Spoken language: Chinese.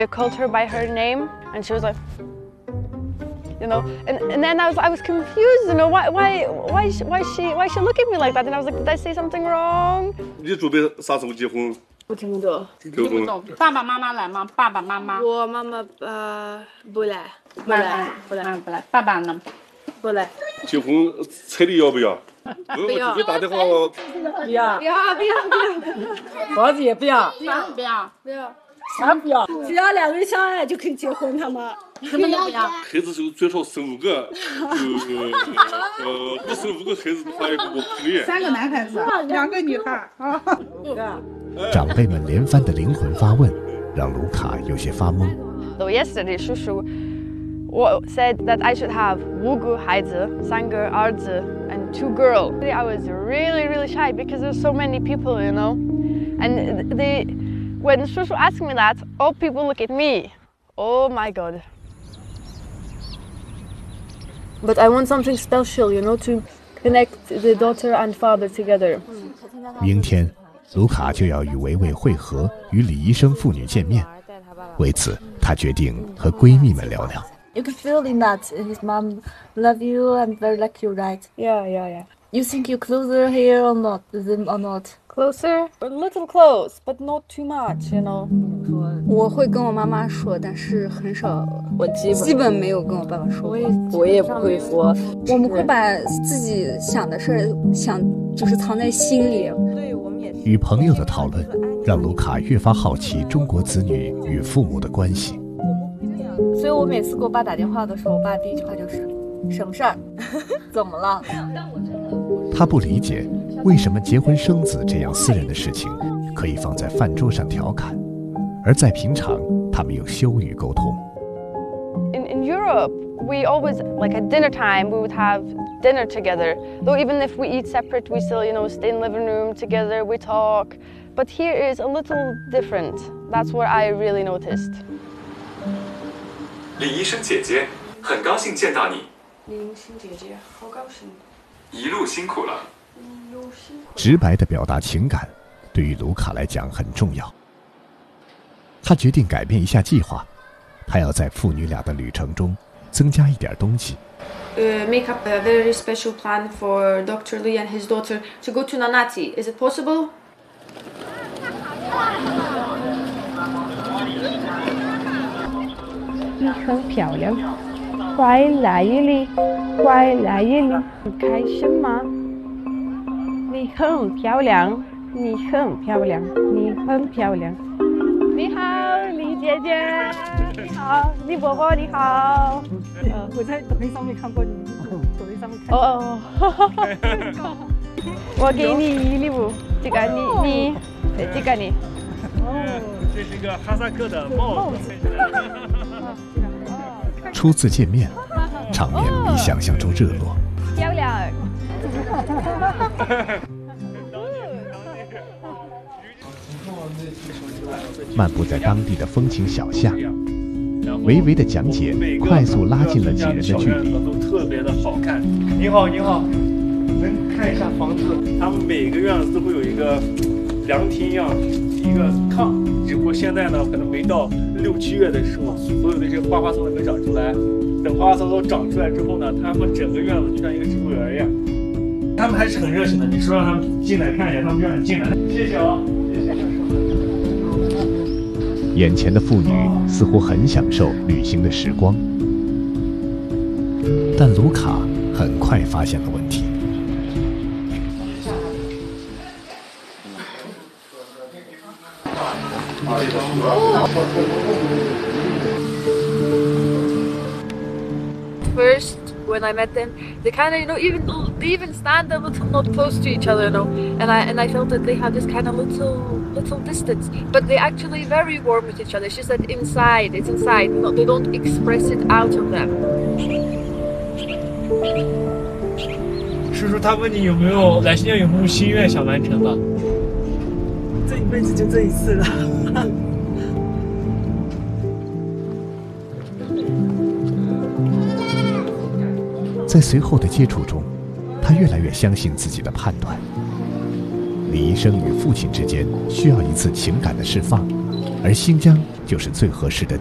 I called her by her name, and she was like, you know, and then I was confused, you know, why she look at me like that? And I was like, did I say something wrong? 你准备啥时候结婚？ 我听不懂。 听不懂。 爸爸妈妈来吗？爸爸妈妈。 我妈妈不来。 爸爸呢？ 不来。 结婚彩礼要不要？ 不要。 直接打电话。 不要。 房子也不要。 不要。 啥不要？ 只要两个人相爱就可以结婚，他们。 什么都不要。 孩子是最少生5个，不生5个孩子的话，我不可以。 3个男孩子，2个女孩啊。 长辈们连番的灵魂发问，让卢卡有些发懵。 So yesterday, 叔叔said that I should have 5个孩子，3个儿子 and 2 girls. I was really shy because there's so many people, you know. And when 叔叔 asked me that, all people look at me. Oh my God. But I want something special, you know, to connect the daughter and father together. 明天，卢卡就要与维维会合，与李医生父女见面。为此，她决定和闺蜜们聊聊。 You can feel in that his mom love you and very like you, right? Yeah. You think you closer here or not? Them or not? Closer? A little close, but not too much, you know. 我会跟我妈妈说，但是很少，我基本没有跟我爸爸说。 我也不会说。 我们会把自己想的事就是藏在心里。 与朋友的讨论，让卢卡越发好奇中国子女与父母的关系。 所以我每次给我爸打电话的时候，我爸第一句话就是什么事儿？怎么了？ 他不理解为什么结婚生子这样私人的事情可以放在饭桌上调侃，而在平常他们用羞语沟通。 In Europe, we always, like at dinner time, we would have dinner together. Though even if we eat separate, we still, you know, stay in the living room together, we talk. But here is a little different. That's what I really noticed. 李医生姐姐，很高兴见到你。 李医生姐姐，好高兴。 一路辛苦了。 直白地表达情感，对于卢卡来讲很重要。他决定改变一下计划，他要在父女俩的旅程中增加一点东西。 Make up a very special plan for Dr. Lee and his daughter to go to Nanati. Is it possible? 你很漂亮，快来这里，快来这里，你开心吗？你很漂亮，你很漂亮，你很漂亮。你好，李姐姐，你好，李伯伯，你好。 我在抖音上面看过你，抖音上面看。 哦，我给你礼物，这个你，对，这个你。 哦，这是一个哈萨克的帽子。 初次见面，场面比想象中热络。 漂亮。 漫步在当地的风情小巷，微微的讲解快速拉近了几人的距离。 都特别的好看。你好，你好，能看一下房子？他们每个院子都会有一个凉亭一样，一个炕。只不过现在呢，可能没到6、7月的时候，所有的这些花花草草没长出来。等花花草草长出来之后呢，他们整个院子就像一个植物园一样。他们还是很热情的，你说让他们进来看一下，他们就让你进来。谢谢啊，谢谢。 眼前的父女似乎很享受旅行的时光，但卢卡很快发现了问题。 First, when I met them, they kind of, you know, they even stand a little not close to each other, you know, and I felt that they had this kind of little distance, but they're actually very warm with each other. It's just that inside, it's inside, they don't express it out of them. 叔叔，他问你有没有来新疆有没有心愿想完成的？ 这一辈子就这一次了。 在随后的接触中，他越来越相信自己的判断。李医生与父亲之间需要一次情感的释放，而新疆就是最合适的